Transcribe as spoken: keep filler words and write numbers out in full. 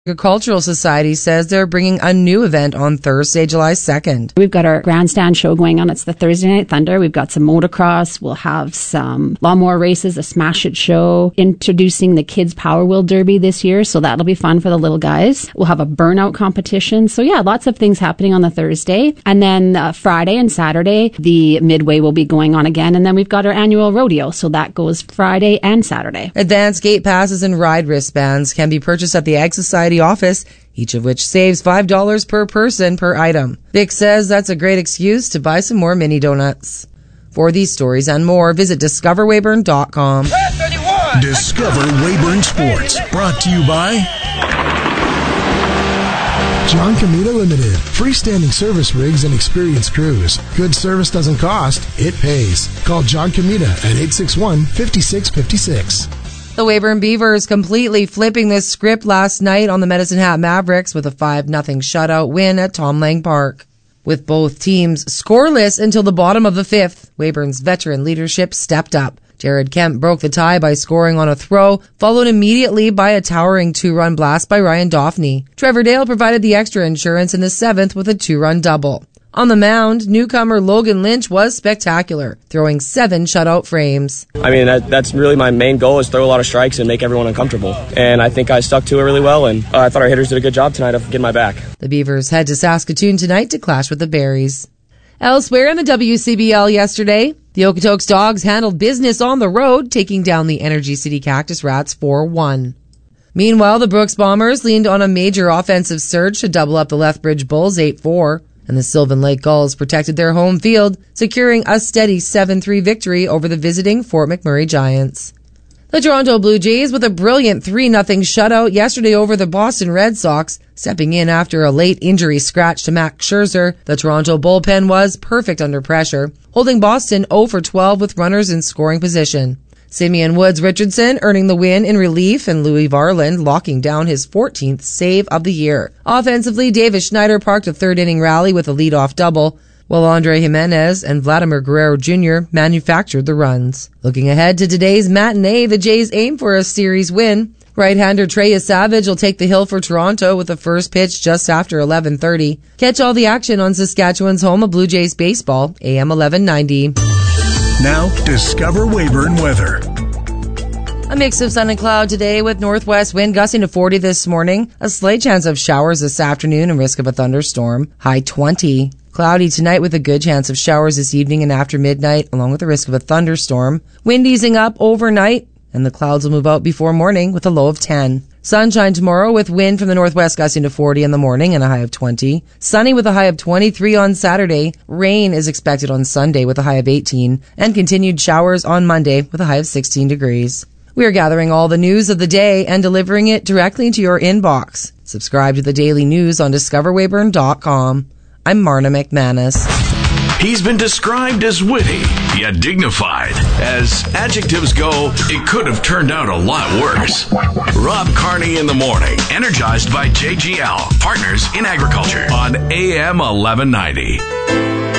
Agricultural Society says they're bringing a new event on Thursday, July second. We've got our grandstand show going on. It's the Thursday Night Thunder. We've got some motocross. We'll have some lawnmower races, a Smash It show, introducing the Kids Power Wheel Derby this year. So that'll be fun for the little guys. We'll have a burnout competition. So yeah, lots of things happening on the Thursday. And then uh, Friday and Saturday, the Midway will be going on again. And then we've got our annual rodeo. So that goes Friday and Saturday. Advanced gate passes and ride wristbands can be purchased at the Ag Society office, each of which saves five dollars per person per item. Vic says that's a great excuse to buy some more mini donuts. For these stories and more, visit discover weyburn dot com. Discover Weyburn Sports, brought to you by John Comita Limited. Freestanding service rigs and experienced crews. Good service doesn't cost, it pays. Call John Comita at eight six one, five six five six. The Weyburn Beavers completely flipping this script last night on the Medicine Hat Mavericks with a five nothing shutout win at Tom Lang Park. With both teams scoreless until the bottom of the fifth, Weyburn's veteran leadership stepped up. Jared Kemp broke the tie by scoring on a throw, followed immediately by a towering two-run blast by Ryan Doffney. Trevor Dale provided the extra insurance in the seventh with a two-run double. On the mound, newcomer Logan Lynch was spectacular, throwing seven shutout frames. I mean, that, that's really my main goal, is throw a lot of strikes and make everyone uncomfortable. And I think I stuck to it really well, and uh, I thought our hitters did a good job tonight of getting my back. The Beavers head to Saskatoon tonight to clash with the Berries. Elsewhere in the W C B L yesterday, the Okotoks Dogs handled business on the road, taking down the Energy City Cactus Rats four one. Meanwhile, the Brooks Bombers leaned on a major offensive surge to double up the Lethbridge Bulls eight four. And the Sylvan Lake Gulls protected their home field, securing a steady seven three victory over the visiting Fort McMurray Giants. The Toronto Blue Jays with a brilliant three nothing shutout yesterday over the Boston Red Sox. Stepping in after a late injury scratch to Max Scherzer, the Toronto bullpen was perfect under pressure, holding Boston oh for twelve with runners in scoring position. Simeon Woods Richardson earning the win in relief, and Louis Varland locking down his fourteenth save of the year. Offensively, Davis Schneider parked a third-inning rally with a leadoff double, while Andre Jimenez and Vladimir Guerrero Junior manufactured the runs. Looking ahead to today's matinee, the Jays aim for a series win. Right-hander Trey Savage will take the hill for Toronto with the first pitch just after eleven thirty. Catch all the action on Saskatchewan's home of Blue Jays baseball, A M eleven ninety. Now, Discover Weyburn weather. A mix of sun and cloud today with northwest wind gusting to forty this morning. A slight chance of showers this afternoon and risk of a thunderstorm. High twenty. Cloudy tonight with a good chance of showers this evening and after midnight, along with the risk of a thunderstorm. Wind easing up overnight, and the clouds will move out before morning with a low of ten. Sunshine tomorrow with wind from the northwest gusting to forty in the morning and a high of twenty. Sunny with a high of twenty-three on Saturday. Rain is expected on Sunday with a high of eighteen. And continued showers on Monday with a high of sixteen degrees. We are gathering all the news of the day and delivering it directly into your inbox. Subscribe to the daily news on discover weyburn dot com. I'm Marna McManus. He's been described as witty, yet dignified. As adjectives go, it could have turned out a lot worse. Rob Carney in the morning, energized by J G L, partners in agriculture, on A M eleven ninety.